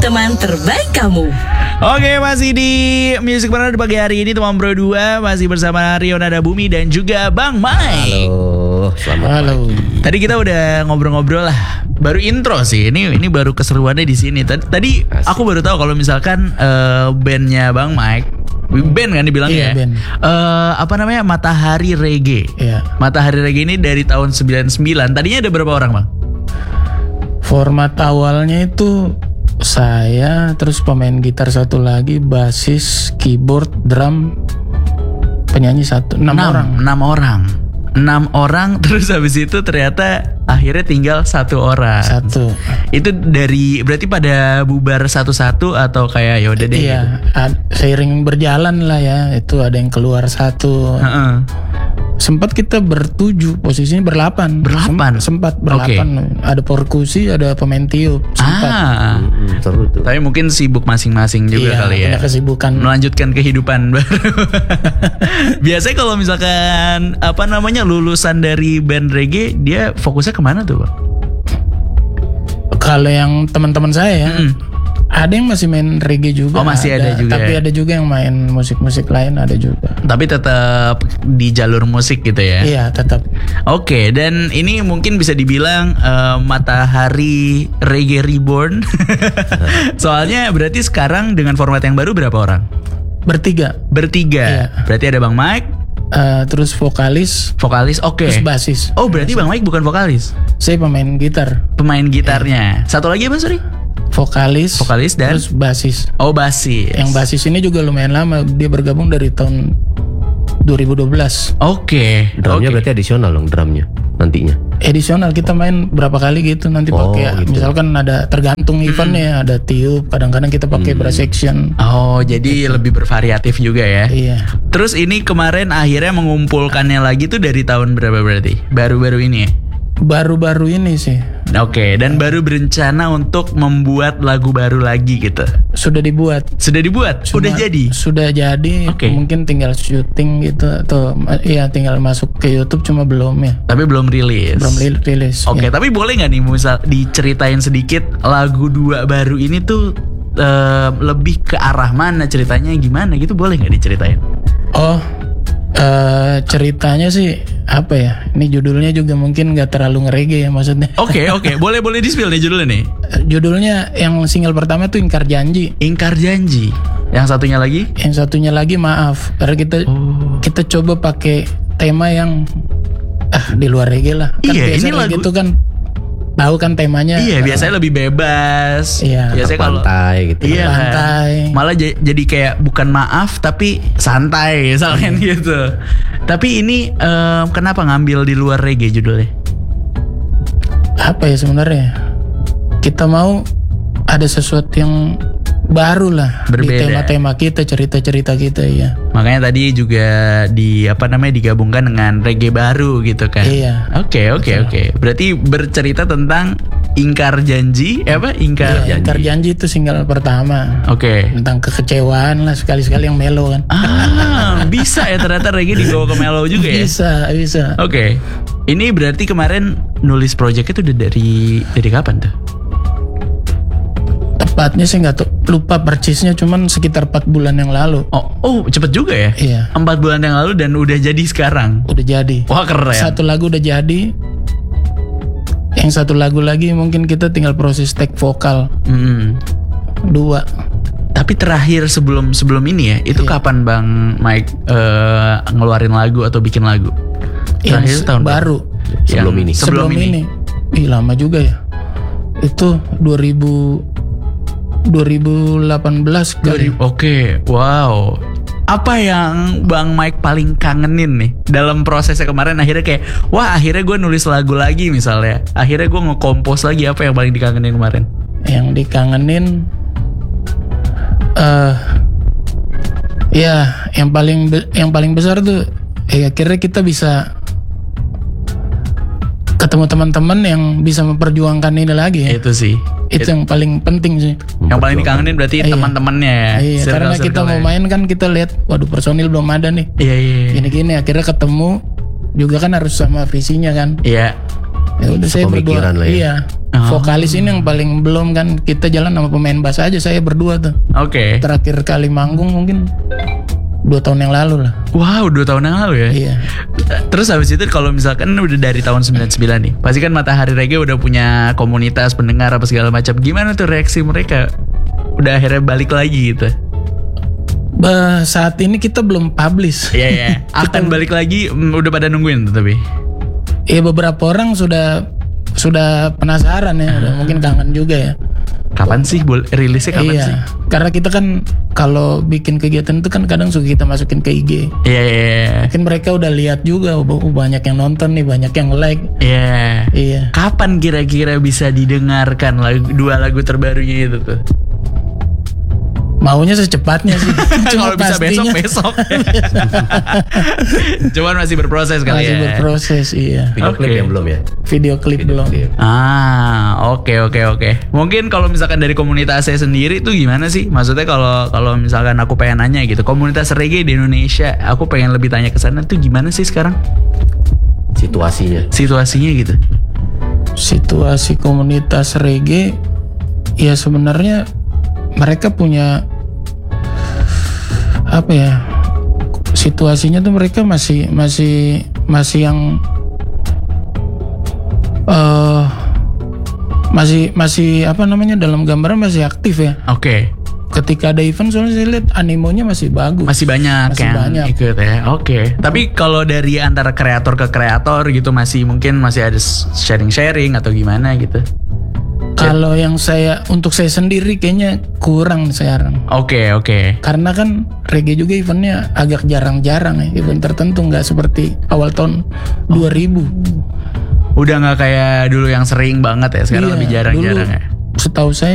teman terbaik kamu. Oke, masih di Music Partner pagi hari ini teman bro 2 masih bersama Rio Nada Bumi dan juga Bang Mike. Halo, selamat pagi. Tadi kita udah ngobrol-ngobrol lah. Baru intro sih. Ini baru keseruannya di sini. Tadi aku baru tahu kalau misalkan bandnya Bang Mike, band kan dibilangnya. Iya, band. Apa namanya? Matahari Reggae. Iya. Matahari Reggae ini dari tahun 99. Tadinya ada berapa orang, Bang? Format awalnya itu saya, terus pemain gitar satu lagi, basis, keyboard, drum, penyanyi satu, 6 orang. 6 orang terus habis itu ternyata akhirnya tinggal 1 orang. Satu. Itu dari berarti pada bubar satu-satu atau kayak ya udah deh. Iya, seiring berjalan lah ya. Itu ada yang keluar satu. Heeh. Sempat kita bertujuh, posisinya berlapan. Sempat berlapan. Okay. Ada perkusi, ada pemain tiup. Sempat. Seru tuh. Tapi mungkin sibuk masing-masing juga Iya, kali ya. punya kesibukan. Melanjutkan kehidupan baru. Biasanya kalau misalkan apa namanya lulusan dari band reggae, dia fokusnya kemana tuh, Bang? Kalau yang teman-teman saya ya, ada yang masih main reggae juga. Oh, masih ada juga. Tapi ada juga yang main musik-musik lain, ada juga. Tapi tetap di jalur musik gitu ya. Iya, tetap. Oke, dan ini mungkin bisa dibilang Matahari Reggae Reborn. Soalnya berarti sekarang dengan format yang baru berapa orang? Bertiga. Bertiga. Iya. Berarti ada Bang Mike, Terus vokalis, oke. terus basis. Oh, berarti Bang Mike bukan vokalis. Saya pemain gitar, Pemain gitarnya. Satu lagi apa, sorry? vokalis Dan terus basis. oh, basis. Yang basis ini juga lumayan lama, dia bergabung dari tahun 2012. Oke. Drumnya berarti adisional dong, drumnya nantinya. Edisional kita main berapa kali gitu, nanti pakai gitu. Misalkan ada tergantung eventnya, ada tiup, kadang-kadang kita pakai brass section. Oh, jadi lebih bervariatif juga ya. Iya. Terus ini kemarin akhirnya mengumpulkannya lagi tuh dari tahun berapa berarti? Baru-baru ini ya? Baru-baru ini sih Oke, dan baru berencana untuk membuat lagu baru lagi gitu. sudah dibuat. Sudah dibuat? Udah jadi? Sudah jadi. Oke. Mungkin tinggal syuting gitu, atau ya tinggal masuk ke YouTube, cuma belum ya. Tapi belum rilis. Belum rilis. Oke, ya. tapi boleh nggak nih misal diceritain sedikit lagu 2 baru ini tuh lebih ke arah mana ceritanya, gimana gitu, boleh nggak diceritain? Oh, ceritanya sih apa ya? Ini judulnya juga mungkin nggak terlalu nge-reggae ya maksudnya. Oke, boleh di-spill nih judulnya nih. Judulnya yang single pertama tuh Ingkar Janji. Ingkar Janji. Yang satunya lagi? Yang satunya lagi Maaf. Karena kita coba pakai tema yang di luar reggae lah. Kan Iya, biasa ini reggae lagu itu kan tahu kan temanya. Iya, biasanya lebih bebas. Iya. Biasanya kalau Pantai gitu. iya kan? Pantai. Malah jadi kayak bukan maaf tapi santai misalnya gitu. Tapi ini kenapa ngambil di luar reggae judulnya? Apa ya sebenarnya? Kita mau ada sesuatu yang baru lah Berbeda. di tema-tema kita, cerita-cerita kita ya. Makanya tadi juga digabungkan dengan reggae baru gitu kan. Iya. Oke. Berarti bercerita tentang Ingkar Janji, Ingkar Iya, Ingkar Janji itu single pertama. Oke. Tentang kekecewaan lah, sekali-sekali yang mellow kan. Bisa ya ternyata reggae dibawa ke mellow juga ya. Bisa. Oke. Ini berarti kemarin nulis project itu udah dari kapan tuh? Tepatnya sih nggak tahu, lupa persisnya, cuman sekitar 4 bulan yang lalu. Oh, cepet juga ya? Iya. 4 bulan yang lalu dan udah jadi sekarang. Udah jadi. Wah, keren. Satu lagu udah jadi. Yang satu lagu lagi mungkin kita tinggal proses take vokal. 2. Tapi terakhir sebelum ini ya, itu kapan Bang Mike ngeluarin lagu atau bikin lagu? Terakhir Yang tahun baru. Sebelum ini. Ih, lama juga ya. Itu 2018 kali. Oke, wow. Apa yang Bang Mike paling kangenin nih dalam prosesnya kemarin? Akhirnya kayak, akhirnya gue nulis lagu lagi misalnya. Akhirnya gue nge-compose lagi. Apa yang paling dikangenin kemarin? Yang dikangenin, ya yang paling besar tuh, akhirnya kita bisa ketemu teman-teman yang bisa memperjuangkan ini lagi ya. Itu sih. Itu yang paling penting sih. Yang paling dikangenin berarti teman-temannya ya. Iya, karena kita mau main kan kita lihat, waduh personil belum ada nih. Iya. Gini-gini akhirnya ketemu juga kan harus sama visinya kan. Iya. Ya udah saya berdua. Sepemikiran lah ya. Iya. Vokalis ini yang paling belum kan, kita jalan sama pemain bass aja, saya berdua tuh. Oke. Terakhir kali manggung mungkin 2 tahun yang lalu lah. Wow, 2 tahun yang lalu ya. Iya. Terus habis itu kalau misalkan udah dari tahun 99 nih, pasti kan Matahari Reggae udah punya komunitas pendengar apa segala macam. Gimana tuh reaksi mereka? Udah akhirnya balik lagi gitu. Saat ini kita belum publish. Iya ya. Akan balik lagi, udah pada nungguin tuh tapi. Iya, beberapa orang sudah penasaran ya, udah mungkin kangen juga ya. Kapan sih rilisnya kapan Iya, sih? karena kita kan kalau bikin kegiatan itu kan kadang suka kita masukin ke IG. Iya. Mungkin mereka udah lihat juga, banyak yang nonton nih, banyak yang like. Iya. Iya. Kapan kira-kira bisa didengarkan 2 lagu terbarunya itu tuh? Maunya secepatnya sih. Kalau bisa besok. Cuman masih berproses kali masih ya. berproses, iya. Video klip yang belum ya? Video klip belum. Oke. Mungkin kalau misalkan dari komunitas saya sendiri tuh gimana sih? Maksudnya kalau misalkan aku pengen nanya gitu, komunitas reggae di Indonesia, aku pengen lebih tanya ke sana tuh gimana sih sekarang? Situasinya gitu. Situasi komunitas reggae ya sebenarnya mereka punya apa ya? Situasinya tuh mereka masih yang masih apa namanya, dalam gambaran masih aktif ya. Oke. Ketika ada event soalnya saya lihat animonya masih bagus. Masih banyak Masih yang banyak. ikut ya. Oke. Tapi kalau dari antara kreator ke kreator gitu mungkin masih ada sharing atau gimana gitu. Kalau yang untuk saya sendiri kayaknya kurang sekarang. Oke. Karena kan reggae juga eventnya agak jarang-jarang ya. Event tertentu, nggak seperti awal tahun 2000. Udah nggak kayak dulu yang sering banget ya. Sekarang Iya, lebih jarang-jarang dulu ya. Setahu saya